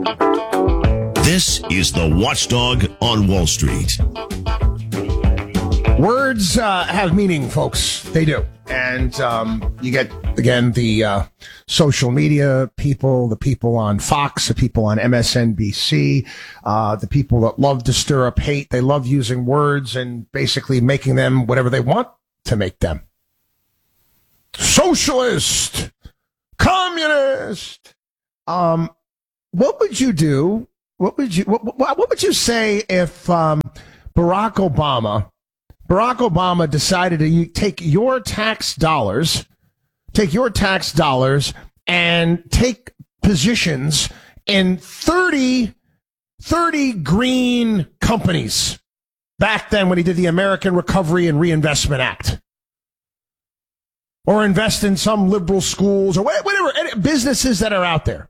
This is the Watchdog on Wall Street. Words have meaning, folks. They do. And you get, again, the social media people, the people on Fox, the people on MSNBC, the people that love to stir up hate. They love using words and basically making them whatever they want to make them. Socialist, communist. What would you do? What would you say if Barack Obama decided to take your tax dollars and take positions in 30 green companies back then when he did the American Recovery and Reinvestment Act? Or invest in some liberal schools or whatever businesses that are out there.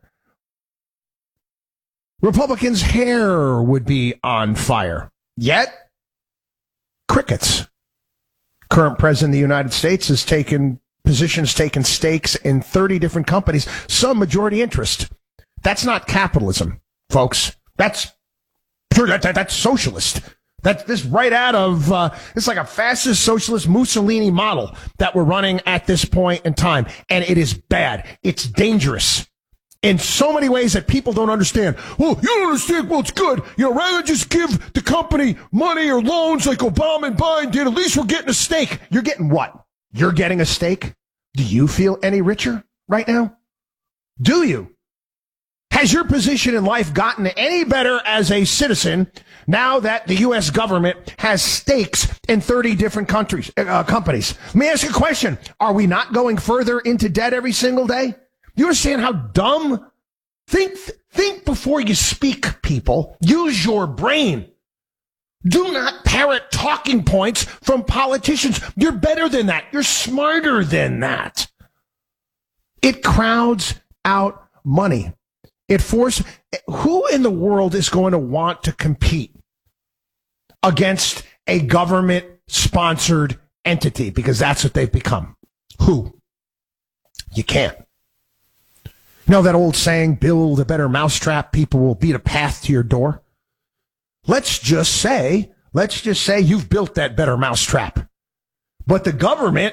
Republicans' hair would be on fire. Yet, crickets. Current president of the United States has taken stakes in 30 different companies, some majority interest. That's not capitalism, folks. That's socialist. That's this right out of, it's like a fascist socialist Mussolini model that we're running at this point in time. And it is bad. It's dangerous in so many ways that people don't understand. Well, you don't understand. Well, it's good. Rather than just give the company money or loans like Obama and Biden did, at least we're getting a stake. You're getting what? You're getting a stake? Do you feel any richer right now? Do you? Has your position in life gotten any better as a citizen now that the U.S. government has stakes in 30 different companies? Let me ask you a question. Are we not going further into debt every single day? You understand how dumb? Think before you speak, people. Use your brain. Do not parrot talking points from politicians. You're better than that. You're smarter than that. It crowds out money. Who in the world is going to want to compete against a government-sponsored entity? Because that's what they've become. Who? You can't. You know that old saying, build a better mousetrap, people will beat a path to your door? Let's just say you've built that better mousetrap. But the government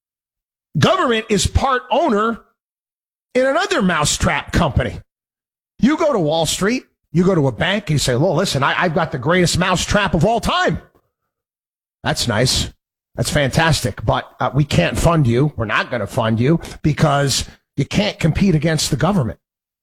is part owner in another mousetrap company. You go to Wall Street, you go to a bank, and you say, well, listen, I've got the greatest mousetrap of all time. That's nice. That's fantastic. But we can't fund you. We're not going to fund you because you can't compete against the government.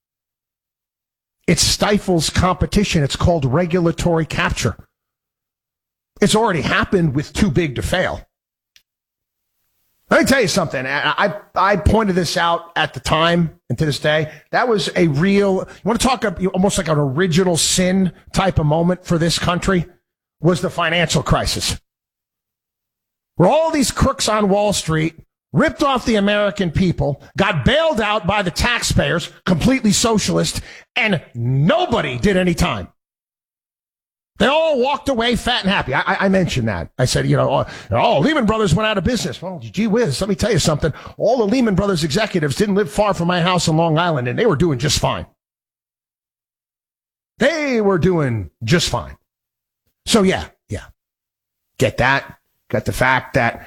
It stifles competition. It's called regulatory capture. It's already happened with Too Big to Fail. Let me tell you something. I pointed this out at the time and to this day. That was a real, you want to talk almost like an original sin type of moment for this country, was the financial crisis. Where all these crooks on Wall Street ripped off the American people, got bailed out by the taxpayers, completely socialist, and nobody did any time. They all walked away fat and happy. I mentioned that. I said, Lehman Brothers went out of business. Well, gee whiz, let me tell you something. All the Lehman Brothers executives didn't live far from my house in Long Island, and they were doing just fine. They were doing just fine. So, yeah. Get that. Got the fact that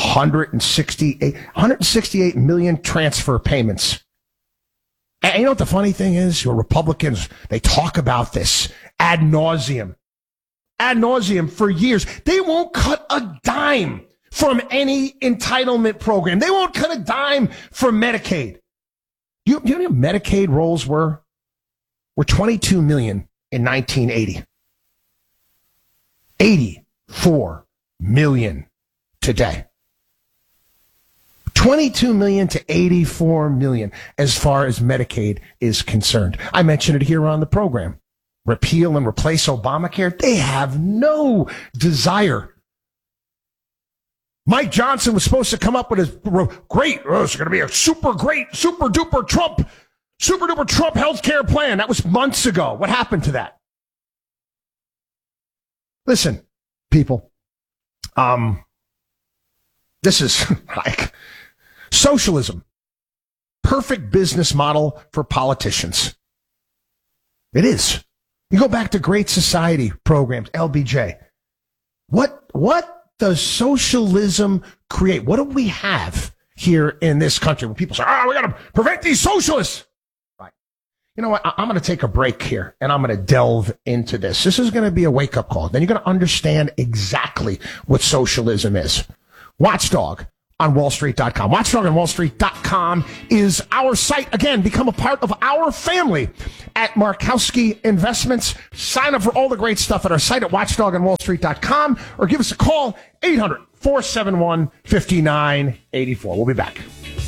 168 million transfer payments. And you know what the funny thing is? Your Republicans, they talk about this ad nauseum for years. They won't cut a dime from any entitlement program. They won't cut a dime from Medicaid. You know what Medicaid rolls were 22 million in 1980. 84 million today. 22 million to 84 million as far as Medicaid is concerned. I mentioned it here on the program. Repeal and replace Obamacare. They have no desire. Mike Johnson was supposed to come up with his it's going to be a super duper Trump healthcare plan. That was months ago. What happened to that? Listen, people, this is like socialism. Perfect business model for politicians. It is. You go back to Great Society programs, LBJ. What does socialism create? What do we have here in this country when people say, we got to prevent these socialists? Right. You know what? I'm going to take a break here and I'm going to delve into this. This is going to be a wake-up call. Then you're going to understand exactly what socialism is. Watchdog on wallstreet.com. Watchdog on wallstreet.com is our site. Again, become a part of our family at Markowski Investments. Sign up for all the great stuff at our site at watchdogonwallstreet.com or give us a call, 800-471-5984. We'll be back.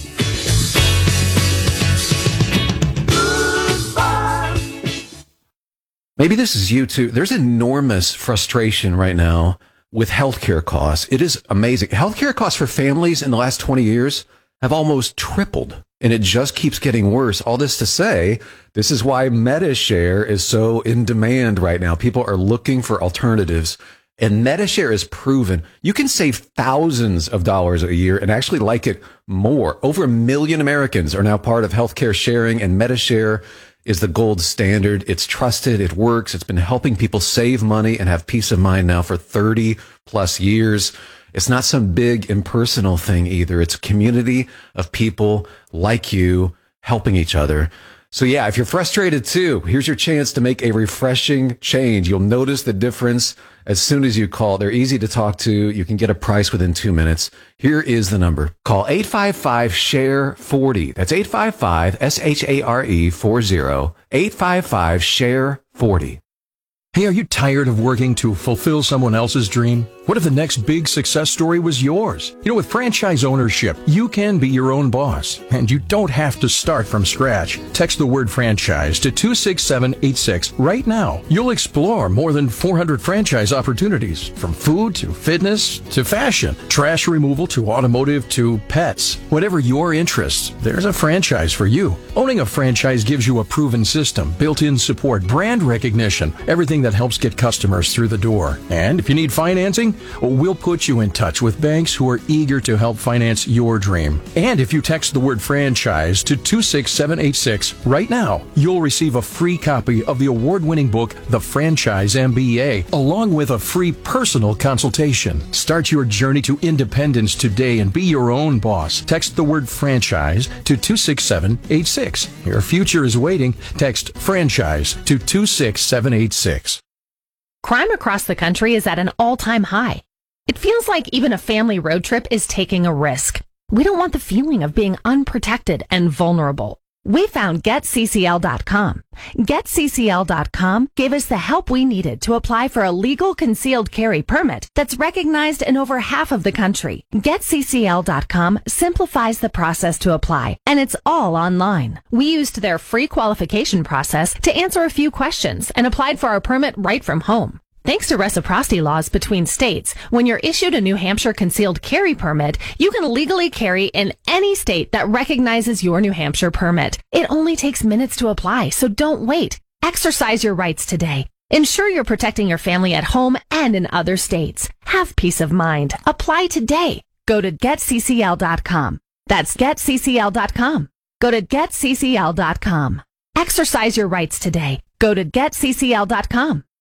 Maybe this is you too. There's enormous frustration right now with healthcare costs. It is amazing. Healthcare costs for families in the last 20 years have almost tripled, and it just keeps getting worse. All this to say, this is why MediShare is so in demand right now. People are looking for alternatives, and MediShare is proven you can save thousands of dollars a year and actually like it more. Over 1 million Americans are now part of healthcare sharing, and MediShare is the gold standard. It's trusted. It works. It's been helping people save money and have peace of mind now for 30 plus years. It's not some big impersonal thing either. It's a community of people like you helping each other. So yeah, if you're frustrated too, here's your chance to make a refreshing change. You'll notice the difference as soon as you call. They're easy to talk to. You can get a price within 2 minutes. Here is the number. Call 855-SHARE-40. That's 855-SHARE-40. 855-SHARE-40. Hey, are you tired of working to fulfill someone else's dream? What if the next big success story was yours? You know, with franchise ownership, you can be your own boss, and you don't have to start from scratch. Text the word franchise to 26786 right now. You'll explore more than 400 franchise opportunities, from food to fitness to fashion, trash removal to automotive to pets. Whatever your interests, there's a franchise for you. Owning a franchise gives you a proven system, built-in support, brand recognition, everything that helps get customers through the door. And if you need financing, we'll put you in touch with banks who are eager to help finance your dream. And if you text the word franchise to 26786 right now, you'll receive a free copy of the award-winning book, The Franchise MBA, along with a free personal consultation. Start your journey to independence today and be your own boss. Text the word franchise to 26786. Your future is waiting. Text franchise to 26786. Crime across the country is at an all-time high. It feels like even a family road trip is taking a risk. We don't want the feeling of being unprotected and vulnerable. We found GetCCL.com. GetCCL.com gave us the help we needed to apply for a legal concealed carry permit that's recognized in over half of the country. GetCCL.com simplifies the process to apply, and it's all online. We used their free qualification process to answer a few questions and applied for our permit right from home. Thanks to reciprocity laws between states, when you're issued a New Hampshire concealed carry permit, you can legally carry in any state that recognizes your New Hampshire permit. It only takes minutes to apply, so don't wait. Exercise your rights today. Ensure you're protecting your family at home and in other states. Have peace of mind. Apply today. Go to GetCCL.com. That's GetCCL.com. Go to GetCCL.com. Exercise your rights today. Go to GetCCL.com.